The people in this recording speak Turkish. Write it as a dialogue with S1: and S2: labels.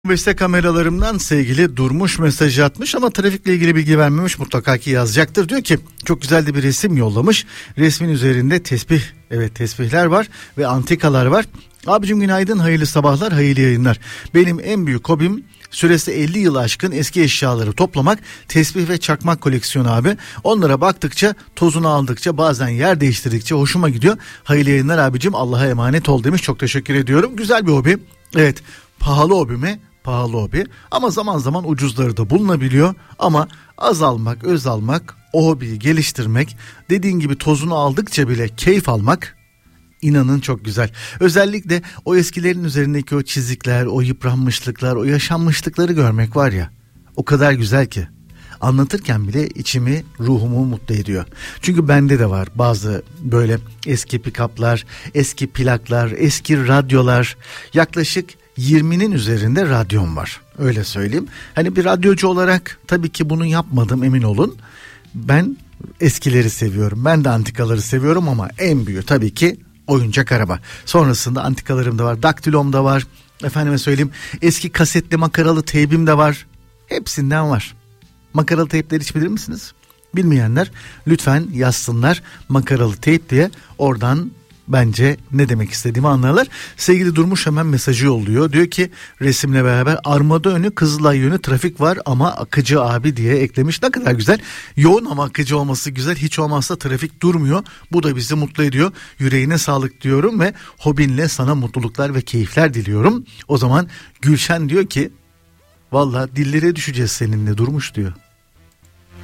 S1: Beste kameralarımdan sevgili Durmuş mesajı atmış ama trafikle ilgili bilgi vermemiş, mutlaka ki yazacaktır. Diyor ki çok güzel de bir resim yollamış. Resmin üzerinde tesbih, evet tesbihler var ve antikalar var. Abicim günaydın, hayırlı sabahlar, hayırlı yayınlar. Benim en büyük hobim süresi 50 yılı aşkın eski eşyaları toplamak, tesbih ve çakmak koleksiyonu abi. Onlara baktıkça, tozunu aldıkça, bazen yer değiştirdikçe hoşuma gidiyor. Hayırlı yayınlar abicim, Allah'a emanet ol demiş. Çok teşekkür ediyorum. Güzel bir hobi. Evet, pahalı hobi mi? Pahalı hobi ama zaman zaman ucuzları da bulunabiliyor. Ama az almak, öz almak, o hobiyi geliştirmek, dediğin gibi tozunu aldıkça bile keyif almak, inanın çok güzel. Özellikle o eskilerin üzerindeki o çizikler, o yıpranmışlıklar, o yaşanmışlıkları görmek var ya, o kadar güzel ki. Anlatırken bile içimi, ruhumu mutlu ediyor. Çünkü bende de var bazı böyle eski pick-up'lar, eski plaklar, eski radyolar. Yaklaşık 20'nin üzerinde radyom var. Öyle söyleyeyim. Hani bir radyocu olarak tabii ki bunu yapmadım, emin olun. Ben eskileri seviyorum. Ben de antikaları seviyorum ama en büyüğü tabii ki oyuncak araba. Sonrasında antikalarım da var. Daktilom da var. Efendime söyleyeyim, eski kasetli makaralı teybim de var. Hepsinden var. Makaralı teypleri hiç bilir misiniz? Bilmeyenler lütfen yazsınlar makaralı teyp diye, oradan bence ne demek istediğimi anlarlar. Sevgili Durmuş hemen mesajı yolluyor. Diyor ki resimle beraber armada önü Kızılay yönü trafik var ama akıcı abi diye eklemiş. Ne kadar güzel. Yoğun ama akıcı olması güzel. Hiç olmazsa trafik durmuyor. Bu da bizi mutlu ediyor. Yüreğine sağlık diyorum ve hobinle sana mutluluklar ve keyifler diliyorum. O zaman Gülşen diyor ki vallahi dillere düşeceğiz seninle Durmuş diyor.